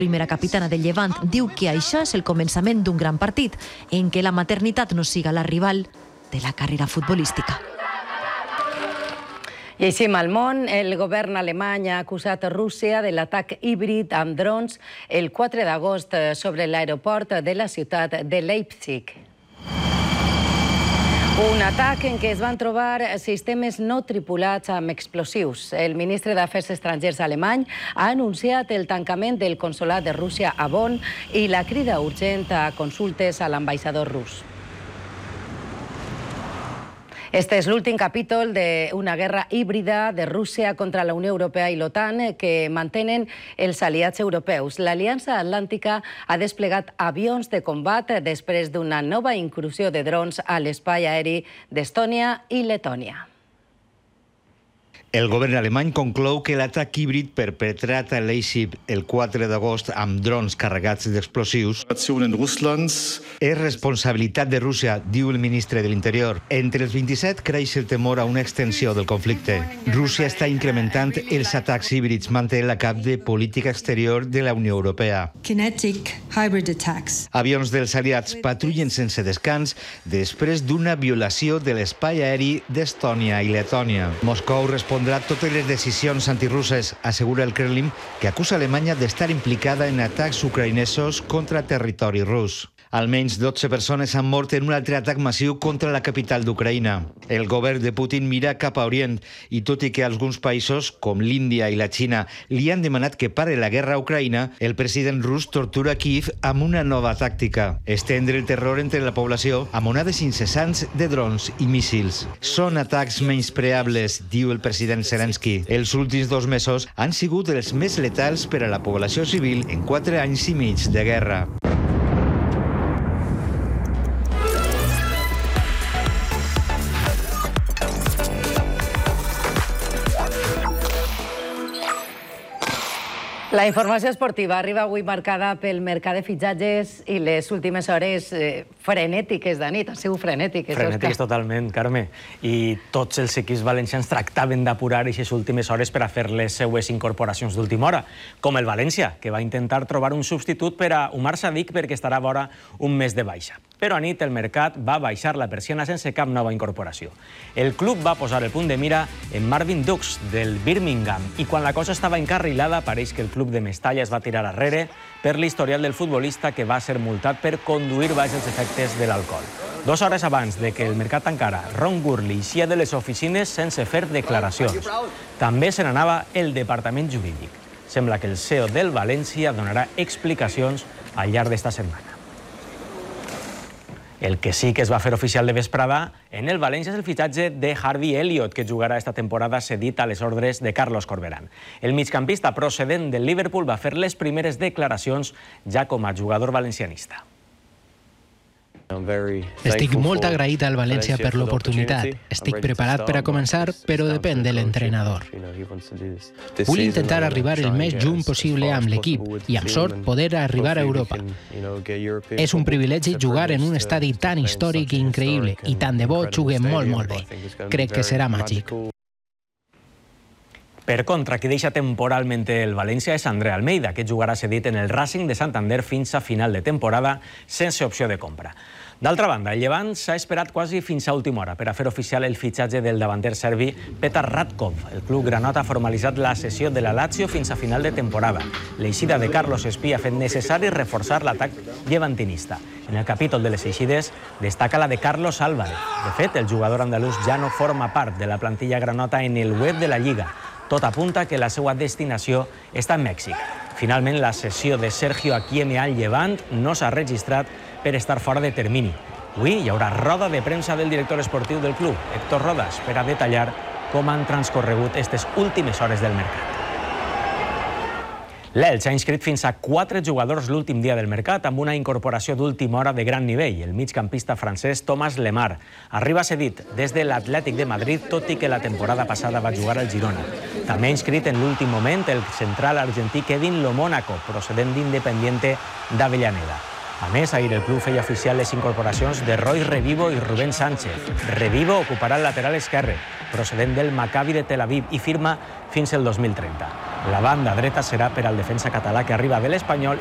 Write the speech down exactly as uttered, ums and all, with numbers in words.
primera capitana del Llevant, diu que això és el començament d'un gran partit, en què la maternitat no siga la rival de la carrera futbolística. I així al món, el govern alemany ha acusat Rússia de l'atac híbrid amb drons el quatre d'agost sobre l'aeroport de la ciutat de Leipzig. Un atac en què es van trobar sistemes no tripulats amb explosius. El ministre d'Afers Estrangers alemany ha anunciat el tancament del consolat de Rússia a Bonn i la crida urgent a consultes a l'ambaixador rus. Este és l'últim capítol d'una guerra híbrida de Rússia contra la Unió Europea i l'OTAN que mantenen els aliats europeus. L'Aliança Atlàntica ha desplegat avions de combat després d'una nova incursió de drons a l'espai aeri d'Estònia i Letònia. El govern alemany conclou que l'atac híbrid perpetrat a Leipzig el quatre d'agost amb drons carregats d'explosius és responsabilitat de Rússia, diu el ministre de l'Interior. Entre els vint-i-set creix el temor a una extensió del conflicte. Rússia està incrementant els atacs híbrids, manté la cap de política exterior de la Unió Europea. Kinetic hybrid attacks. Avions dels aliats patrullen sense descans després d'una violació de l'espai aeri d'Estònia i Letònia. Moscou respon totes les decisions antirusses, assegura el Kremlin, que acusa Alemanya d'estar implicada en atacs ucraïnesos contra territori rus. Almenys dotze persones han mort en un altre atac massiu contra la capital d'Ucraïna. El govern de Putin mira cap a Orient i tot i que alguns països, com l'Índia i la Xina, li han demanat que pare la guerra a Ucraïna, el president rus tortura Kiev amb una nova tàctica: estendre el terror entre la població amb onades incessants de drons i míssils. Són atacs menyspreables, diu el president Zelensky. Els últims dos mesos han sigut els més letals per a la població civil en quatre anys i mig de guerra. La informació esportiva arriba avui marcada pel mercat de fitxatges i les últimes hores eh, frenètiques de nit. Han sigut frenètiques, Òscar. Frenètiques totalment, Carme. I tots els equips valencians tractaven d'apurar aquestes últimes hores per a fer les seues incorporacions d'última hora, com el València, que va intentar trobar un substitut per a Umar Sadik perquè estarà vora un mes de baixa. Però a nit el mercat va baixar la persiana sense cap nova incorporació. El club va posar el punt de mira en Marvin Dukes, del Birmingham, i quan la cosa estava encarrilada, pareix que el club de Mestalla es va tirar arrere per l'historial del futbolista que va ser multat per conduir baix els efectes de l'alcohol. Dos hores abans de que el mercat tancara, Ron Gurley eixia de les oficines sense fer declaracions. També se n'anava el departament jurídic. Sembla que el C E O del València donarà explicacions al llarg d'esta setmana. El que sí que es va fer oficial de vesprada en el València és el fitxatge de Harvey Elliott, que jugarà esta temporada cedit a les ordres de Carlos Corberán. El migcampista procedent del Liverpool va fer les primeres declaracions ja com a jugador valencianista. Estic molt agraït al València per l'oportunitat. Estic preparat per a començar, però depèn de l'entrenador. Vull intentar arribar el més junt possible amb l'equip i, amb sort, poder arribar a Europa. És un privilegi jugar en un estadi tan històric i increïble i tant de bo juguem molt, molt bé. Crec que serà màgic. Per contra, qui deixa temporalment el València és André Almeida, que jugarà cedit en el Racing de Santander fins a final de temporada sense opció de compra. D'altra banda, el Llevant s'ha esperat quasi fins a última hora per a fer oficial el fitxatge del davanter serbi Petar Ratkov. El club granota ha formalitzat la cessió de la Lazio fins a final de temporada. L'eixida de Carlos Espí ha fet necessari reforçar l'atac llevantinista. En el capítol de les eixides destaca la de Carlos Álvarez. De fet, el jugador andalús ja no forma part de la plantilla granota en el web de la Lliga. Tot apunta que la seva destinació està en Mèxic. Finalment, la cessió de Sergio Akieme al Llevant no s'ha registrat per estar fora de termini. Avui hi haurà roda de premsa del director esportiu del club, Héctor Rodas, per a detallar com han transcorregut aquestes últimes hores del mercat. L'Elx ha inscrit fins a quatre jugadors l'últim dia del mercat amb una incorporació d'última hora de gran nivell. El migcampista francès Thomas Lemar arriba cedit des de l'Atlètic de Madrid, tot i que la temporada passada va jugar al Girona. També ha inscrit en l'últim moment el central argentí Kevin Lomónaco, procedent d'Independiente d'Avellaneda. A més, ahir el club feia oficial les incorporacions de Roy Revivo i Rubén Sánchez. Revivo ocuparà el lateral esquerre, procedent del Maccabi de Tel Aviv, i firma fins el dos mil trenta. La banda dreta serà per al defensa català que arriba de l'Espanyol